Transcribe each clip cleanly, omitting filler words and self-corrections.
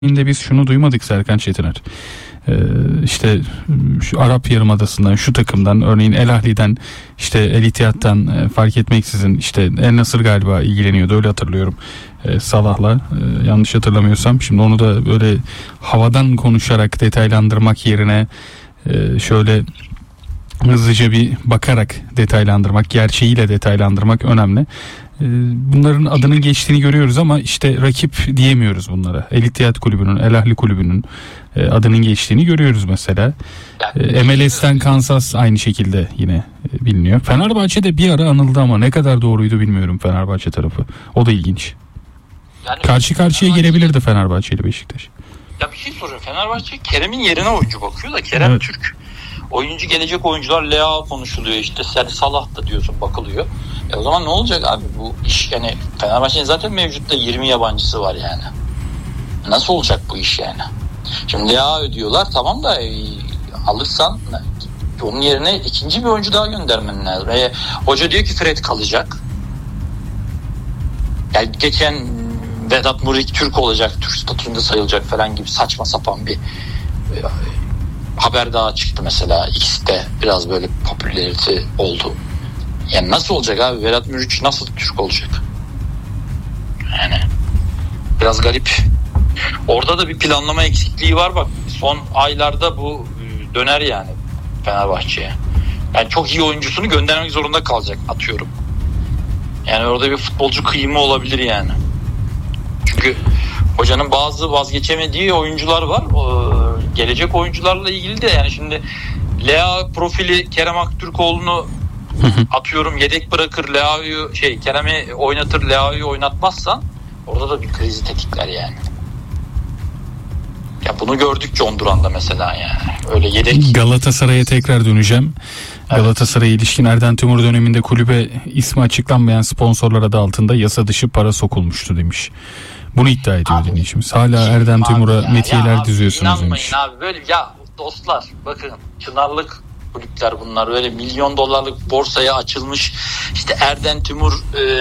de biz şunu duymadık Serkan Çetiner. İşte şu Arap Yarımadası'ndan, şu takımdan, örneğin El Ahli'den, işte El İttihat'tan fark etmeksizin, işte El Nasır galiba ilgileniyordu, öyle hatırlıyorum, Salah'la, yanlış hatırlamıyorsam. Şimdi onu da böyle havadan konuşarak detaylandırmak yerine şöyle hızlıca bir bakarak detaylandırmak, gerçeğiyle detaylandırmak önemli. Bunların adının geçtiğini görüyoruz ama işte rakip diyemiyoruz bunlara. El İttihat Kulübü'nün, El Ahli Kulübü'nün adının geçtiğini görüyoruz mesela. MLS'ten Kansas aynı şekilde yine biliniyor. Fenerbahçe'de bir ara anıldı ama ne kadar doğruydu bilmiyorum Fenerbahçe tarafı. O da ilginç. Yani karşı karşıya gelebilirdi Fenerbahçe ile Beşiktaş. Ya bir şey soracağım. Fenerbahçe Kerem'in yerine oyuncu bakıyor da Kerem evet. Türk. Oyuncu gelecek oyuncular Leao konuşuluyor, işte Salah da diyorsun bakılıyor. O zaman ne olacak abi bu iş? Yani Fenerbahçe'nin zaten mevcutta 20 yabancısı var yani. Nasıl olacak bu iş yani? Şimdi Leao ödüyorlar, tamam da alırsan onun yerine ikinci bir oyuncu daha göndermen lazım. Hoca diyor ki Fred kalacak. Yani geçen Vedat Murik Türk olacak, Türk statüsünde sayılacak falan gibi saçma sapan bir haber daha çıktı mesela. İkisi de biraz böyle popülerite oldu. Yani nasıl olacak abi? Vedat Muriç nasıl Türk olacak? Yani biraz garip. Orada da bir planlama eksikliği var bak. Son aylarda bu döner yani Fenerbahçe'ye. Yani çok iyi oyuncusunu göndermek zorunda kalacak atıyorum. Yani orada bir futbolcu kıyımı olabilir yani. Çünkü hocanın bazı vazgeçemediği oyuncular var. Gelecek oyuncularla ilgili de yani şimdi Lea profili Kerem Aktürkoğlu'nu atıyorum yedek bırakır, Leao'yu Kerem'i oynatır, Leao'yu oynatmazsan orada da bir krizi tetikler yani. Ya bunu gördük John Duran'da mesela yani. Öyle yedek. Galatasaray'a tekrar döneceğim. Evet. Galatasaray'a ilişkin Erden Timur döneminde kulübe ismi açıklanmayan sponsorlar adı altında yasa dışı para sokulmuştu demiş. Bunu iddia ediyor dinleyicimiz. Hala Erden Timur'a metiyeler diziyorsunuz demiş. İnanmayın abi, böyle ya dostlar bakın, Çınarlık kulüpler bunlar, böyle milyon dolarlık borsaya açılmış, işte Erden Timur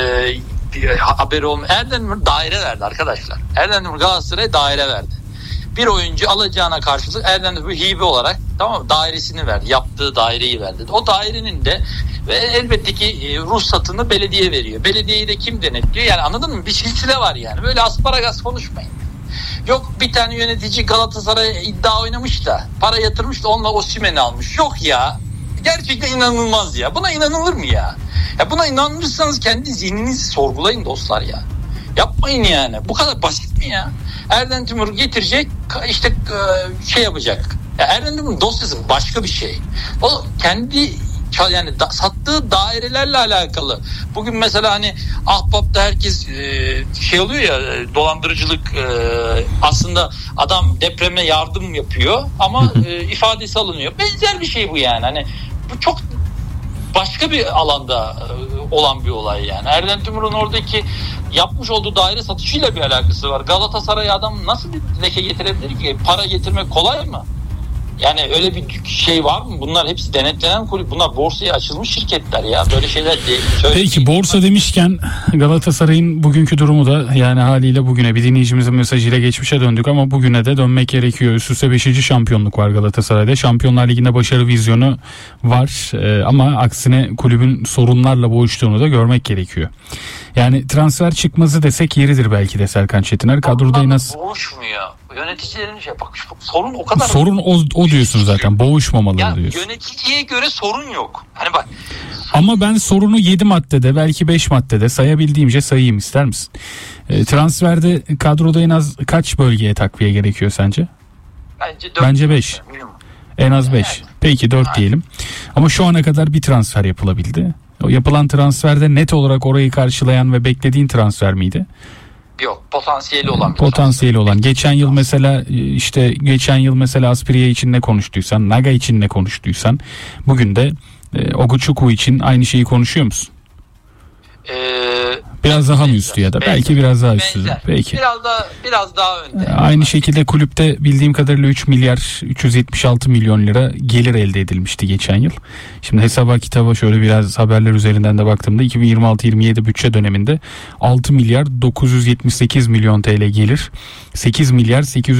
haberi olmuyor. Erden Timur daire verdi arkadaşlar. Erden Timur Galatasaray'a daire verdi. Bir oyuncu alacağına karşılık Erden Timur hibe olarak, tamam mı, dairesini verdi. Yaptığı daireyi verdi. O dairenin de ve elbette ki ruhsatını belediye veriyor. Belediyeyi de kim denetliyor? Yani anladın mı? Bir silsile var yani. Böyle asparagas konuşmayın. Yok bir tane yönetici Galatasaray'a iddia oynamış da para yatırmış da onunla Osimhen'i almış. Yok ya. Gerçekten inanılmaz ya. Buna inanılır mı ya? Ya buna inanırsanız kendi zihninizi sorgulayın dostlar ya. Yapmayın yani. Bu kadar basit mi ya? Erden Timur getirecek, işte yapacak. Ya Erden Timur'un dosyası başka bir şey. O kendi yani sattığı dairelerle alakalı. Bugün mesela hani Ahbap'ta herkes oluyor ya, dolandırıcılık, aslında adam depreme yardım yapıyor ama ifadesi alınıyor. Benzer bir şey bu yani. Hani bu çok başka bir alanda olan bir olay yani. Erden Timur'un oradaki yapmış olduğu daire satışıyla bir alakası var. Galatasaray adam nasıl bir leke getirebilir ki? Para getirmek kolay mı? Yani öyle bir şey var mı? Bunlar hepsi denetlenen kulüp. Bunlar borsaya açılmış şirketler ya. Böyle şeyler değil. Peki borsa demişken Galatasaray'ın bugünkü durumu da yani haliyle bugüne, bir dinleyicimizin mesajıyla geçmişe döndük ama bugüne de dönmek gerekiyor. Üst üste 5. şampiyonluk var Galatasaray'da. Şampiyonlar Ligi'nde başarı vizyonu var ama aksine kulübün sorunlarla boğuştuğunu da görmek gerekiyor. Yani transfer çıkmazı desek yeridir belki de Serkan Çetiner. Kadroda nasıl boğuşmuyor. Yöneticilerin bak sorun o kadar. Sorun o diyorsun zaten. Boğuşmamalı diyorsun. Yöneticiye göre sorun yok. Hani bak. Ama ben sorunu 7 maddede, belki 5 maddede sayabildiğimce sayayım, ister misin? Transferde kadroda en az kaç bölgeye takviye gerekiyor sence? Bence 5. En az 5. Evet. Peki 4 diyelim. Ama şu ana kadar bir transfer yapılabildi. O yapılan transferde net olarak orayı karşılayan ve beklediğin transfer miydi? Yok, potansiyeli olan. Potansiyeli olan. Geçen yıl mesela Asprilla için ne konuştuysan, Naga için ne konuştuysan, bugün de Oguchukwu için aynı şeyi konuşuyor musun? Biraz daha mı üstü ya da belki biraz daha üstü. Benzer. Peki. Biraz daha önde. Aynı şekilde kulüpte bildiğim kadarıyla 3 milyar 376 milyon lira gelir elde edilmişti geçen yıl. Şimdi hesaba kitaba şöyle biraz haberler üzerinden de baktığımda 2026-27 bütçe döneminde 6 milyar 978 milyon TL gelir, 8 milyar 800